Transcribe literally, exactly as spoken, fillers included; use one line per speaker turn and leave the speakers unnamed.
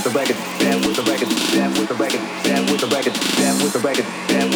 the record, dance with the record, dance with the record, dance with the record, dance with the record, dance